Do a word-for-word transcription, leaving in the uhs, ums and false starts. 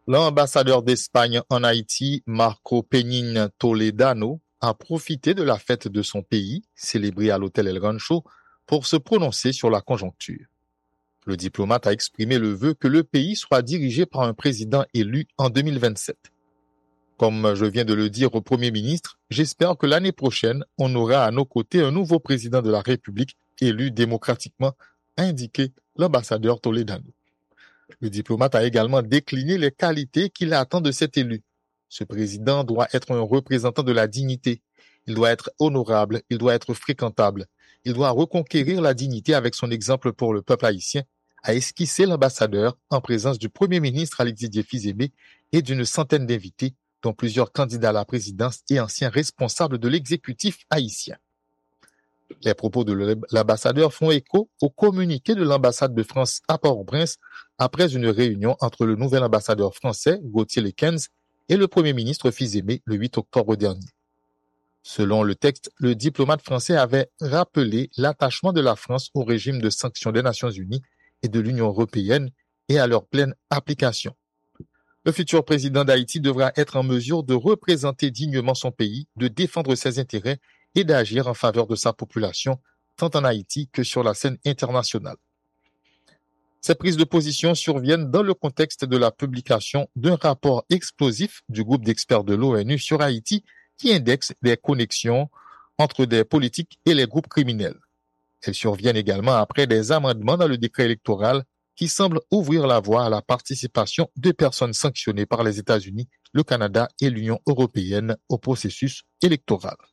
L'ambassadeur d'Espagne en Haïti, Marco Penin Toledano, a profité de la fête de son pays, célébrée à l'hôtel El Rancho, pour se prononcer sur la conjoncture. Le diplomate a exprimé le vœu que le pays soit dirigé par un président élu en deux mille vingt-sept. Comme je viens de le dire au Premier ministre, j'espère que l'année prochaine, on aura à nos côtés un nouveau président de la République élu démocratiquement, a indiqué l'ambassadeur Toledano. Le diplomate a également décliné les qualités qu'il attend de cet élu. Ce président doit être un représentant de la dignité. Il doit être honorable, il doit être fréquentable. Il doit reconquérir la dignité avec son exemple pour le peuple haïtien, a esquissé l'ambassadeur en présence du Premier ministre Alexis Diefizémé et d'une centaine d'invités, dont plusieurs candidats à la présidence et anciens responsables de l'exécutif haïtien. Les propos de l'ambassadeur font écho au communiqué de l'ambassade de France à Port-au-Prince après une réunion entre le nouvel ambassadeur français, Gauthier Lekens, et le Premier ministre Fizémé le huit octobre dernier. Selon le texte, le diplomate français avait rappelé l'attachement de la France au régime de sanctions des Nations Unies et de l'Union européenne et à leur pleine application. Le futur président d'Haïti devra être en mesure de représenter dignement son pays, de défendre ses intérêts et d'agir en faveur de sa population, tant en Haïti que sur la scène internationale. Ces prises de position surviennent dans le contexte de la publication d'un rapport explosif du groupe d'experts de l'ONU sur Haïti qui indexe les connexions entre des politiques et les groupes criminels. Elles surviennent également après des amendements dans le décret électoral qui semblent ouvrir la voie à la participation de personnes sanctionnées par les États-Unis, le Canada et l'Union européenne au processus électoral.